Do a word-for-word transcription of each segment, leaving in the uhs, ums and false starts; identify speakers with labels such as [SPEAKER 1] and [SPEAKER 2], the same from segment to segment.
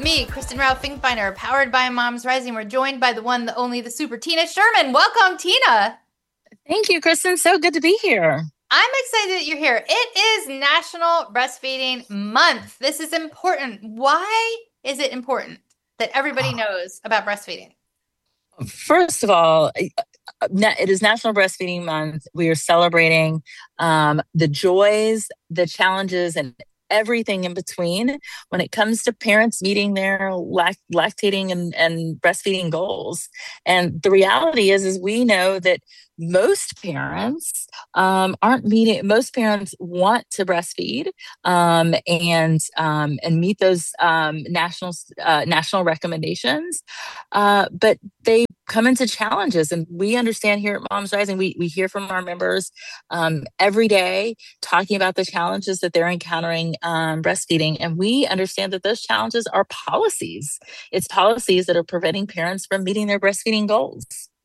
[SPEAKER 1] me, Kristen Rao Finkbeiner, powered by Moms Rising. We're joined by the one, the only, the super Tina Sherman. Welcome, Tina.
[SPEAKER 2] Thank you, Kristen. So good to be here.
[SPEAKER 1] I'm excited that you're here. It is National Breastfeeding Month. This is important. Why is it important that everybody knows about breastfeeding?
[SPEAKER 2] First of all, it is National Breastfeeding Month. We are celebrating um, the joys, the challenges, and everything in between when it comes to parents meeting their lact- lactating and, and breastfeeding goals. And the reality is, is we know that most parents um, aren't meeting. Most parents want to breastfeed um, and um, and meet those um, national uh, national recommendations, uh, but they come into challenges. And we understand here at Moms Rising, we we hear from our members um, every day talking about the challenges that they're encountering um, breastfeeding, and we understand that those challenges are policies. It's policies that are preventing parents from meeting their breastfeeding goals.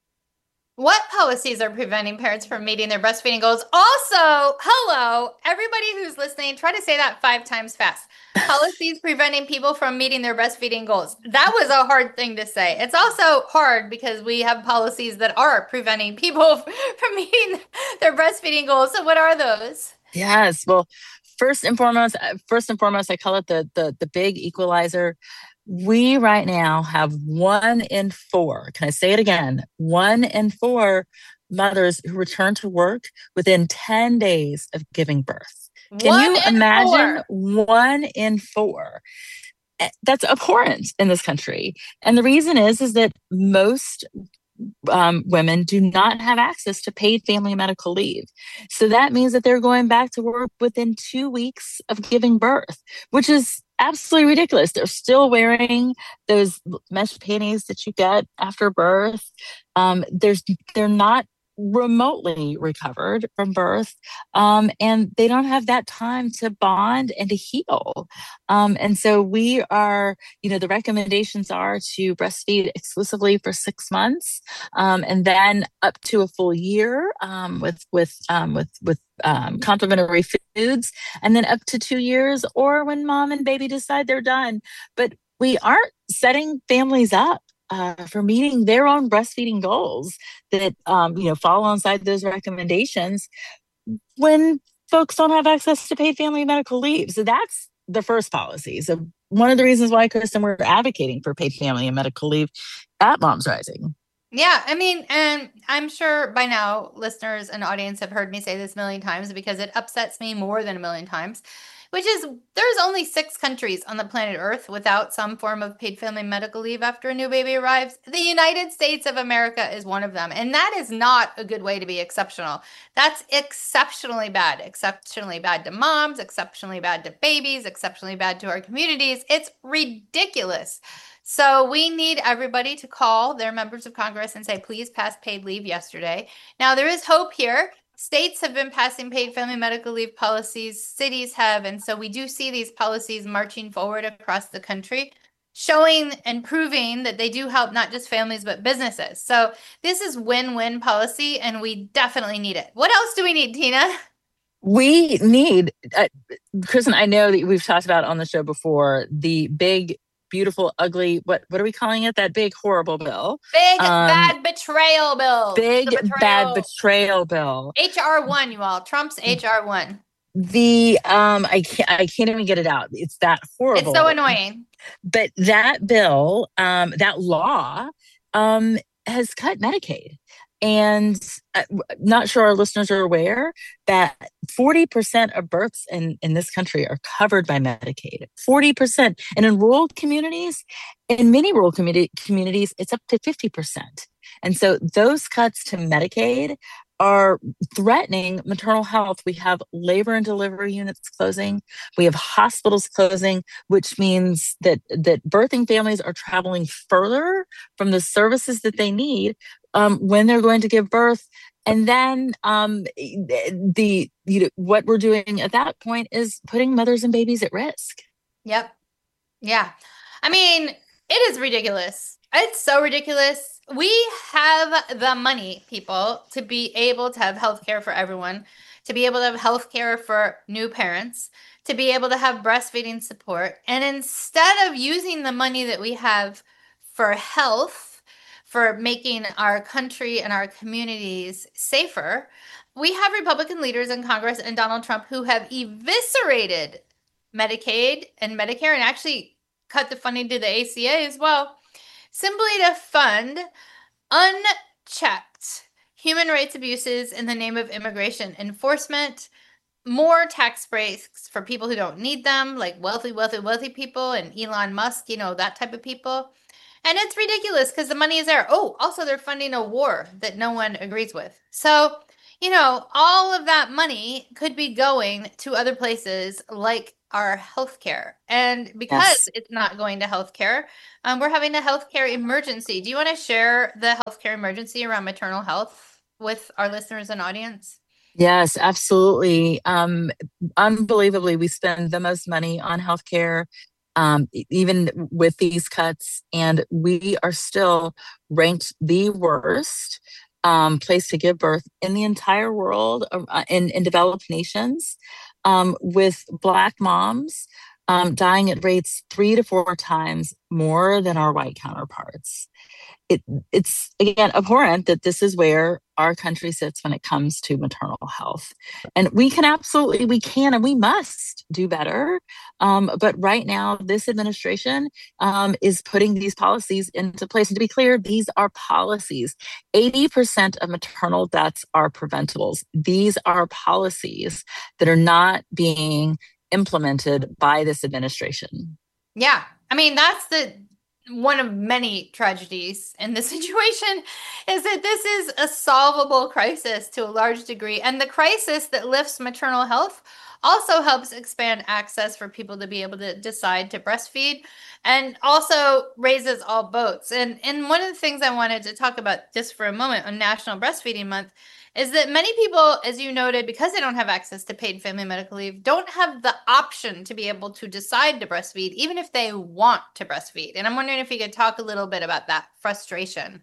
[SPEAKER 1] What policies are preventing parents from meeting their breastfeeding goals? Also, hello, everybody who's listening, try to say that five times fast. Policies preventing people from meeting their breastfeeding goals. That was a hard thing to say. It's also hard because we have policies that are preventing people from meeting their breastfeeding goals. So what are those?
[SPEAKER 2] Yes. Well, first and foremost, uh, first and foremost, I call it the the the big equalizer. We right now have one in four. Can I say it again? One in four mothers who return to work within ten days of giving birth. Can
[SPEAKER 1] One
[SPEAKER 2] you
[SPEAKER 1] in
[SPEAKER 2] imagine
[SPEAKER 1] four.
[SPEAKER 2] one in four? Eh, That's abhorrent in this country. And the reason is, is that most um, women do not have access to paid family medical leave. So that means that they're going back to work within two weeks of giving birth, which is absolutely ridiculous. They're still wearing those mesh panties that you get after birth. Um, there's they're not remotely recovered from birth, um, and they don't have that time to bond and to heal. Um, and so we are, you know, the recommendations are to breastfeed exclusively for six months, um, and then up to a full year um, with with um, with with um, complementary foods, and then up to two years, or when mom and baby decide they're done. But we aren't setting families up uh, for meeting their own breastfeeding goals that um, you know fall alongside those recommendations when folks don't have access to paid family medical leave. So that's the first policy. So one of the reasons why, Kristen, we're advocating for paid family and medical leave at Moms Rising.
[SPEAKER 1] Yeah, I mean, and I'm sure by now listeners and audience have heard me say this a million times because it upsets me more than a million times, which is there's only six countries on the planet Earth without some form of paid family medical leave after a new baby arrives. The United States of America is one of them, and that is not a good way to be exceptional. That's exceptionally bad, exceptionally bad to moms, exceptionally bad to babies, exceptionally bad to our communities. It's ridiculous. So we need everybody to call their members of Congress and say, please pass paid leave yesterday. Now, there is hope here. States have been passing paid family medical leave policies, cities have, and so we do see these policies marching forward across the country, showing and proving that they do help not just families, but businesses. So this is win-win policy, and we definitely need it. What else do we need, Tina?
[SPEAKER 2] We need, uh, Kristen, I know that we've talked about on the show before the big, beautiful, ugly, what, what are we calling it? That big, horrible bill.
[SPEAKER 1] Big
[SPEAKER 2] Um,
[SPEAKER 1] bad betrayal bill. The
[SPEAKER 2] big, bad
[SPEAKER 1] betrayal.
[SPEAKER 2] betrayal bill.
[SPEAKER 1] H R one, you all. Trump's H R one.
[SPEAKER 2] The um I can't I can't even get it out. It's that
[SPEAKER 1] It's so
[SPEAKER 2] horrible.
[SPEAKER 1] annoying.
[SPEAKER 2] But that bill, um, that law, um, has cut Medicaid. And uh, not sure our listeners are aware that forty percent of births in, in this country are covered by Medicaid. forty percent. And in rural communities, in many rural community, communities, it's up to fifty percent. And so those cuts to Medicaid are threatening maternal health. We have labor and delivery units closing. We have hospitals closing, which means that that birthing families are traveling further from the services that they need um, when they're going to give birth. And then um, the you know what we're doing at that point is putting mothers and babies at risk.
[SPEAKER 1] Yep. Yeah. I mean, it is ridiculous. It's so ridiculous. We have the money, people, to be able to have health care for everyone, to be able to have health care for new parents, to be able to have breastfeeding support. And instead of using the money that we have for health, for making our country and our communities safer, we have Republican leaders in Congress and Donald Trump who have eviscerated Medicaid and Medicare and actually cut the funding to the A C A as well, simply to fund unchecked human rights abuses in the name of immigration enforcement, more tax breaks for people who don't need them, like wealthy, wealthy, wealthy people and Elon Musk, you know, that type of people. And it's ridiculous because the money is there. Oh, also they're funding a war that no one agrees with. So, you know, all of that money could be going to other places like our healthcare. And because
[SPEAKER 2] Yes.
[SPEAKER 1] it's not going to healthcare, um, we're having a healthcare emergency. Do you want to share the healthcare emergency around maternal health with our listeners and audience?
[SPEAKER 2] Yes, absolutely. Um, unbelievably, we spend the most money on healthcare, um, e- even with these cuts, and we are still ranked the worst um, place to give birth in the entire world, uh, in, in developed nations, um, with Black moms um, dying at rates three to four times more than our white counterparts. it it's again abhorrent that this is where our country sits when it comes to maternal health, and we can absolutely we can and we must do better, um, but right now this administration um, is putting these policies into place, and to be clear, these are policies. eighty percent of maternal deaths are preventables. These are policies that are not being implemented by this administration.
[SPEAKER 1] Yeah. I mean, that's the one of many tragedies in this situation is that this is a solvable crisis to a large degree. And the crisis that lifts maternal health also helps expand access for people to be able to decide to breastfeed and also raises all boats. And, and one of the things I wanted to talk about just for a moment on National Breastfeeding Month is that many people, as you noted, because they don't have access to paid family medical leave, don't have the option to be able to decide to breastfeed, even if they want to breastfeed. And I'm wondering if you could talk a little bit about that frustration.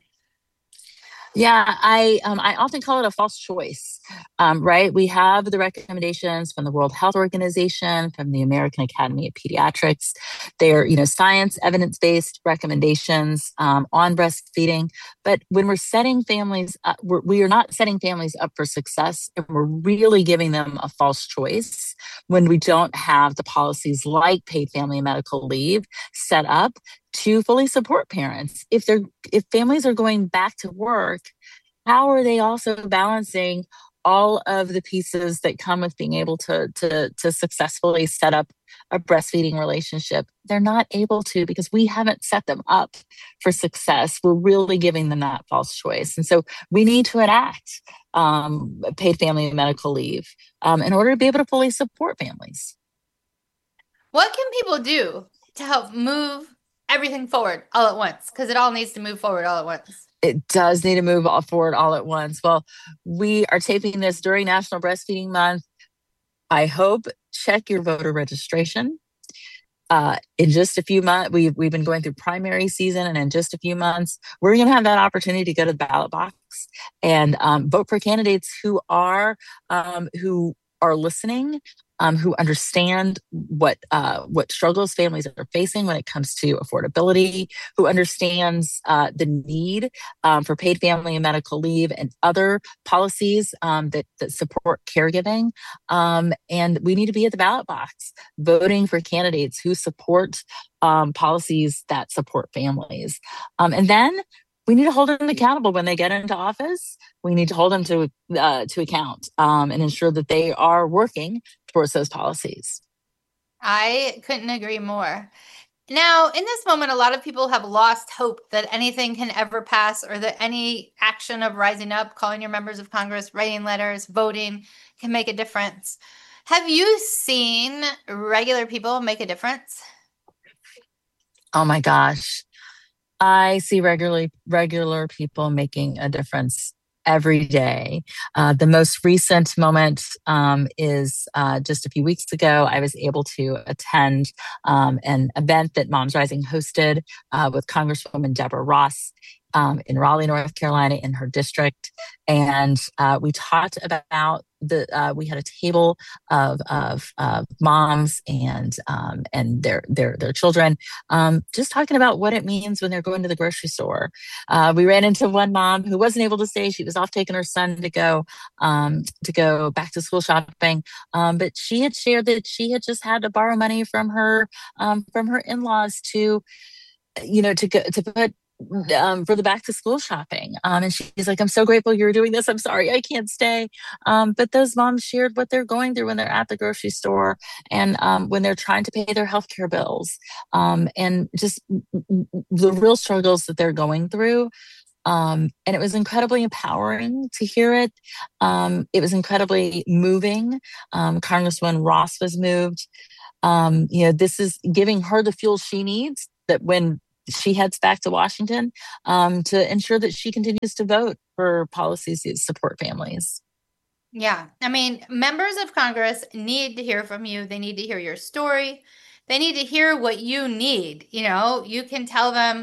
[SPEAKER 2] Yeah, I um, I often call it a false choice, um, right? We have the recommendations from the World Health Organization, from the American Academy of Pediatrics. They're, you know, science, evidence-based recommendations um, on breastfeeding. But when we're setting families up, we're, we are not setting families up for success, and we're really giving them a false choice when we don't have the policies like paid family and medical leave set up to fully support parents. If they're if families are going back to work, how are they also balancing all of the pieces that come with being able to to to successfully set up a breastfeeding relationship? They're not able to because we haven't set them up for success. We're really giving them that false choice, and so we need to enact um, paid family and medical leave um, in order to be able to fully support families.
[SPEAKER 1] What can people do to help move everything forward all at once? Because it all needs to move forward all at once.
[SPEAKER 2] It does need to move all forward all at once. Well, we are taping this during National Breastfeeding Month. I hope check your voter registration. Uh, in just a few months, we've, we've been going through primary season, and in just a few months, we're going to have that opportunity to go to the ballot box and um, vote for candidates who are um, who are listening, um, who understand what uh, what struggles families are facing when it comes to affordability, who understands uh, the need um, for paid family and medical leave and other policies um, that, that support caregiving. Um, and we need to be at the ballot box voting for candidates who support um, policies that support families. Um, and then we need to hold them accountable when they get into office. We need to hold them to uh, to account um, and ensure that they are working towards those policies.
[SPEAKER 1] I couldn't agree more. Now, in this moment, a lot of people have lost hope that anything can ever pass or that any action of rising up, calling your members of Congress, writing letters, voting can make a difference. Have you seen regular people make a difference?
[SPEAKER 2] Oh my gosh. I see regularly regular people making a difference every day. Uh, the most recent moment um, is uh, just a few weeks ago. I was able to attend um, an event that Moms Rising hosted uh, with Congresswoman Deborah Ross. um, in Raleigh, North Carolina, in her district. And uh, we talked about the, uh, we had a table of, of, of moms and, um, and their, their, their children, um, just talking about what it means when they're going to the grocery store. Uh, we ran into one mom who wasn't able to stay. She was off taking her son to go, um, to go back to school shopping. Um, but she had shared that she had just had to borrow money from her, um, from her in-laws to, you know, to go, to put um, for the back to school shopping. Um, and she's like, I'm so grateful you're doing this. I'm sorry I can't stay. Um, but those moms shared what they're going through when they're at the grocery store and um, when they're trying to pay their healthcare bills um, and just the real struggles that they're going through. Um, and it was incredibly empowering to hear it. Um, it was incredibly moving. Um, Congresswoman Ross was moved. Um, you know, this is giving her the fuel she needs that when she heads back to Washington um, to ensure that she continues to vote for policies that support families.
[SPEAKER 1] Yeah. I mean, members of Congress need to hear from you. They need to hear your story. They need to hear what you need. You know, you can tell them,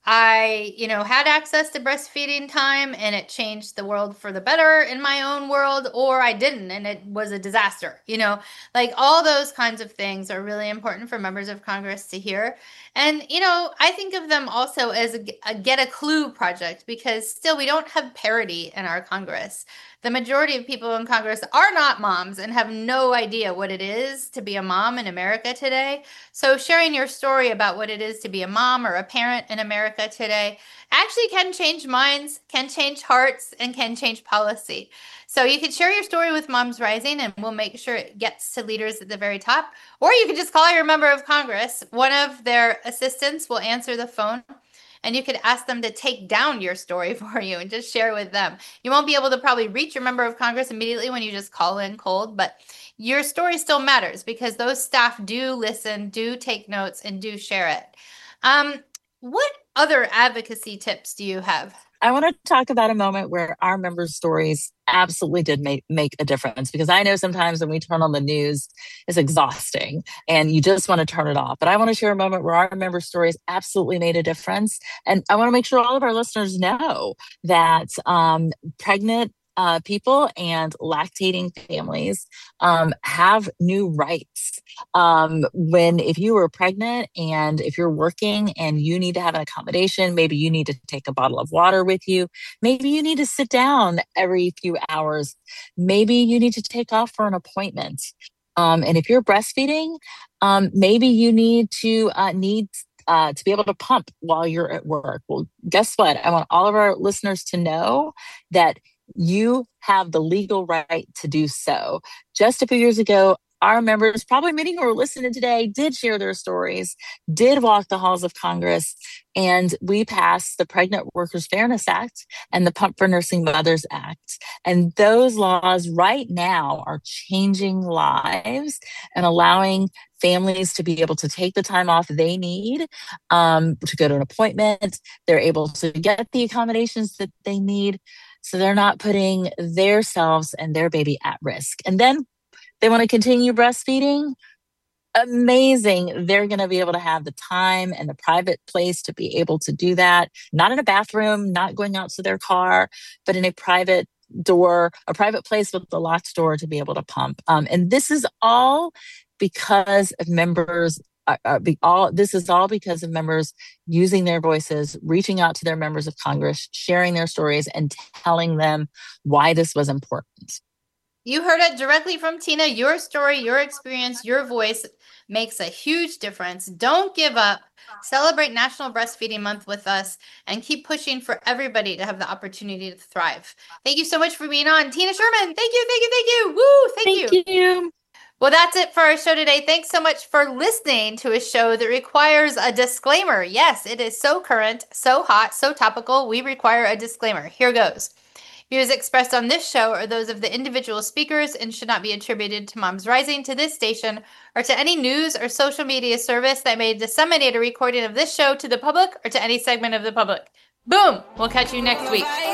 [SPEAKER 1] I, you know, had access to breastfeeding time and it changed the world for the better in my own world, or I didn't and it was a disaster. You know, like all those kinds of things are really important for members of Congress to hear. And, you know, I think of them also as a, a Get a Clue project because still we don't have parity in our Congress. The majority of people in Congress are not moms and have no idea what it is to be a mom in America today. So sharing your story about what it is to be a mom or a parent in America today actually can change minds, can change hearts, and can change policy. So you can share your story with Moms Rising and we'll make sure it gets to leaders at the very top. Or you can just call your member of Congress. One of their assistants will answer the phone and you could ask them to take down your story for you and just share with them. You won't be able to probably reach your member of Congress immediately when you just call in cold, but your story still matters because those staff do listen, do take notes, and do share it. Um, what other advocacy tips do you have?
[SPEAKER 2] I want to talk about a moment where our members' stories absolutely did make, make a difference because I know sometimes when we turn on the news, it's exhausting and you just want to turn it off. But I want to share a moment where our members' stories absolutely made a difference. And I want to make sure all of our listeners know that um, pregnant Uh, people and lactating families um, have new rights. Um, when if you were pregnant and if you're working and you need to have an accommodation, maybe you need to take a bottle of water with you. Maybe you need to sit down every few hours. Maybe you need to take off for an appointment. Um, and if you're breastfeeding, um, maybe you need to uh, need Uh, to be able to pump while you're at work. Well, guess what? I want all of our listeners to know that you have the legal right to do so. Just a few years ago, our members, probably many who are listening today, did share their stories, did walk the halls of Congress, and we passed the Pregnant Workers Fairness Act and the Pump for Nursing Mothers Act. And those laws right now are changing lives and allowing families to be able to take the time off they need um, to go to an appointment. They're able to get the accommodations that they need. So they're not putting themselves and their baby at risk. And then they want to continue breastfeeding. Amazing. They're going to be able to have the time and the private place to be able to do that. Not in a bathroom, not going out to their car, but in a private door, a private place with a locked door to be able to pump. Um, and this is all because of members Uh, uh, be all this is all because of members using their voices, reaching out to their members of Congress, sharing their stories, and telling them why this was important.
[SPEAKER 1] You heard it directly from Tina. Your story, your experience, your voice makes a huge difference. Don't give up. Celebrate National Breastfeeding Month with us and keep pushing for everybody to have the opportunity to thrive. Thank you so much for being on. Tina Sherman, thank you, thank you, thank you. Woo, thank,
[SPEAKER 2] Thank
[SPEAKER 1] you.
[SPEAKER 2] you.
[SPEAKER 1] Well, that's it for our show today. Thanks so much for listening to a show that requires a disclaimer. Yes, it is so current, so hot, so topical. We require a disclaimer. Here goes. Views expressed on this show are those of the individual speakers and should not be attributed to Moms Rising, to this station, or to any news or social media service that may disseminate a recording of this show to the public or to any segment of the public. Boom! We'll catch you next week.